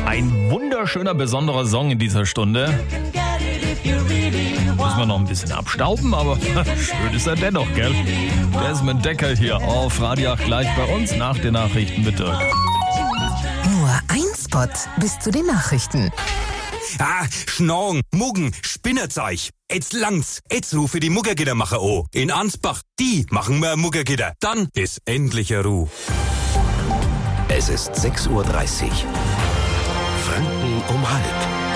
Ein wunderschöner, besonderer Song in dieser Stunde. Müssen wir noch ein bisschen abstauben, aber schön ist er dennoch, gell? Desmond Decker hier auf Radio 8 gleich bei uns nach den Nachrichten mit Dirk. Nur ein Spot bis zu den Nachrichten. Schnorren, Muggen, Spinnerzeug. Jetzt langt's. Jetzt rufe die Muggergittermacher an. In Ansbach, die machen wir Muggergitter. Dann ist endlich Ruhe. Es ist 6:30 Uhr. Franken um halb.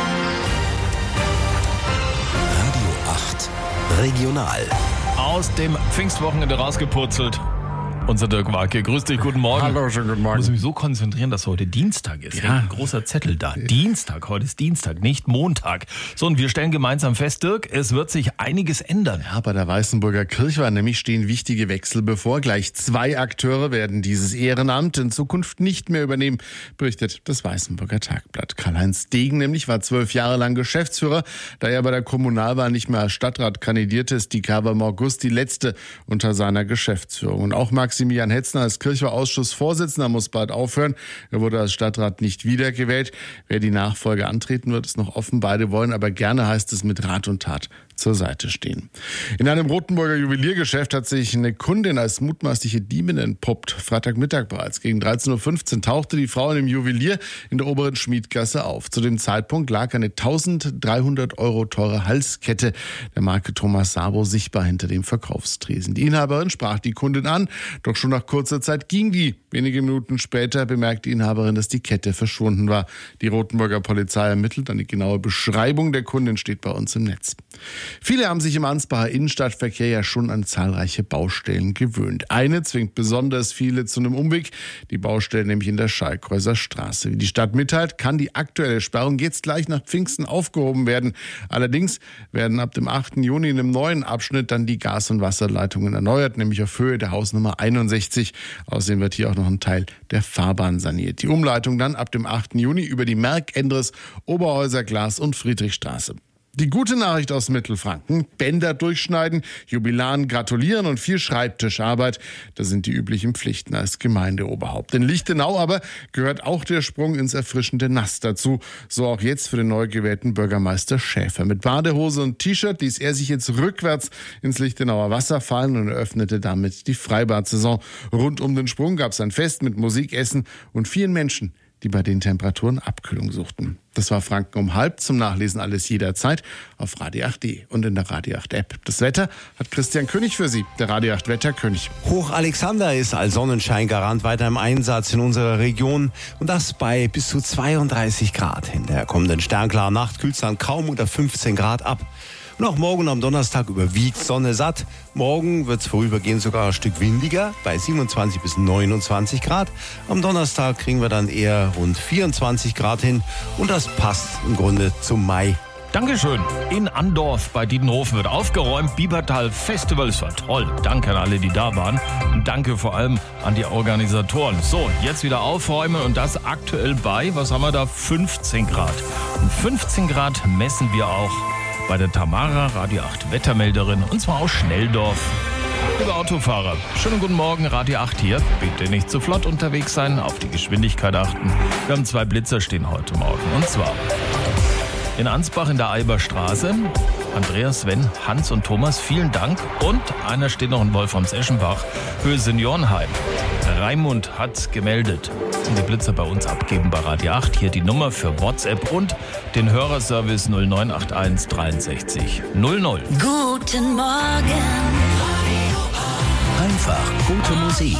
Radio 8 Regional. Aus dem Pfingstwochenende rausgepurzelt. Unser Dirk Warke. Grüß dich, guten Morgen. Hallo, schönen guten Morgen. Ich muss mich so konzentrieren, dass heute Dienstag ist. Ja. Ein großer Zettel da. Dienstag, heute ist Dienstag, nicht Montag. So, und wir stellen gemeinsam fest, Dirk, es wird sich einiges ändern. Ja, bei der Weißenburger Kirchweih nämlich stehen wichtige Wechsel bevor. Gleich 2 Akteure werden dieses Ehrenamt in Zukunft nicht mehr übernehmen, berichtet das Weißenburger Tagblatt. Karl-Heinz Degen nämlich war 12 Jahre lang Geschäftsführer. Da er bei der Kommunalwahl nicht mehr als Stadtrat kandidierte, ist die Kabe im August die letzte unter seiner Geschäftsführung. Und auch Maximilian Hetzner als Kirchweih-Ausschussvorsitzender muss bald aufhören. Er wurde als Stadtrat nicht wiedergewählt. Wer die Nachfolge antreten wird, ist noch offen. Beide wollen aber gerne, heißt es, mit Rat und Tat zur Seite stehen. In einem Rotenburger Juweliergeschäft hat sich eine Kundin als mutmaßliche Diebin entpuppt. Freitagmittag bereits gegen 13:15 Uhr tauchte die Frau in einem Juwelier in der oberen Schmiedgasse auf. Zu dem Zeitpunkt lag eine 1.300 € teure Halskette der Marke Thomas Sabo sichtbar hinter dem Verkaufstresen. Die Inhaberin sprach die Kundin an, doch schon nach kurzer Zeit ging die. Wenige Minuten später bemerkte die Inhaberin, dass die Kette verschwunden war. Die Rotenburger Polizei ermittelt. Eine genaue Beschreibung der Kundin steht bei uns im Netz. Viele haben sich im Ansbacher Innenstadtverkehr ja schon an zahlreiche Baustellen gewöhnt. Eine zwingt besonders viele zu einem Umweg, die Baustelle nämlich in der Schalkreuser Straße. Wie die Stadt mitteilt, kann die aktuelle Sperrung jetzt gleich nach Pfingsten aufgehoben werden. Allerdings werden ab dem 8. Juni in einem neuen Abschnitt dann die Gas- und Wasserleitungen erneuert, nämlich auf Höhe der Hausnummer 61. Außerdem wird hier auch noch ein Teil der Fahrbahn saniert. Die Umleitung dann ab dem 8. Juni über die Merck-Endres, Oberhäuser Glas und Friedrichstraße. Die gute Nachricht aus Mittelfranken: Bänder durchschneiden, Jubilaren gratulieren und viel Schreibtischarbeit. Das sind die üblichen Pflichten als Gemeindeoberhaupt. In Lichtenau aber gehört auch der Sprung ins erfrischende Nass dazu. So auch jetzt für den neu gewählten Bürgermeister Schäfer. Mit Badehose und T-Shirt ließ er sich jetzt rückwärts ins Lichtenauer Wasser fallen und eröffnete damit die Freibad-Saison. Rund um den Sprung gab es ein Fest mit Musik, Essen und vielen Menschen, die bei den Temperaturen Abkühlung suchten. Das war Franken um halb. Zum Nachlesen alles jederzeit auf Radio 8.de und in der Radio 8 App. Das Wetter hat Christian König für Sie, der Radio 8 Wetterkönig. Hoch Alexander ist als Sonnenscheingarant weiter im Einsatz in unserer Region und das bei bis zu 32 Grad. In der kommenden sternklaren Nacht kühlt es dann kaum unter 15 Grad ab. Und auch morgen am Donnerstag überwiegt Sonne satt. Morgen wird es vorübergehend sogar ein Stück windiger, bei 27 bis 29 Grad. Am Donnerstag kriegen wir dann eher rund 24 Grad hin. Und das passt im Grunde zum Mai. Dankeschön. In Andorf bei Diedenhofen wird aufgeräumt. Biebertal Festival, es war toll. Danke an alle, die da waren. Und danke vor allem an die Organisatoren. So, jetzt wieder aufräumen und das aktuell bei, was haben wir da, 15 Grad. Und 15 Grad messen wir auch bei der Tamara, Radio 8 Wettermelderin, und zwar aus Schnelldorf. Liebe Autofahrer, schönen guten Morgen, Radio 8 hier. Bitte nicht zu flott unterwegs sein, auf die Geschwindigkeit achten. Wir haben 2 Blitzer stehen heute Morgen. Und zwar in Ansbach in der Eiberstraße. Andreas, Sven, Hans und Thomas, vielen Dank. Und einer steht noch in Wolframs-Eschenbach, Höhe Seniorenheim. Raimund hat gemeldet. Die Blitzer bei uns abgeben bei Radio 8. Hier die Nummer für WhatsApp und den Hörerservice 0981 63 00. Guten Morgen. Einfach gute Musik.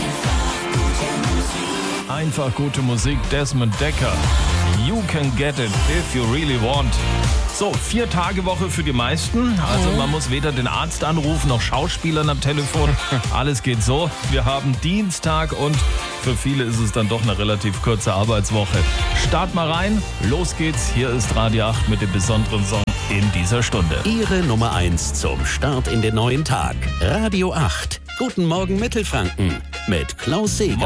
Einfach gute Musik, Desmond Decker. You can get it if you really want. So, 4-Tage-Woche für die meisten. Also man muss weder den Arzt anrufen, noch Schauspielern am Telefon. Alles geht so. Wir haben Dienstag und für viele ist es dann doch eine relativ kurze Arbeitswoche. Start mal rein. Los geht's. Hier ist Radio 8 mit dem besonderen Song in dieser Stunde. Ihre Nummer 1 zum Start in den neuen Tag. Radio 8. Guten Morgen Mittelfranken mit Klaus Seeger.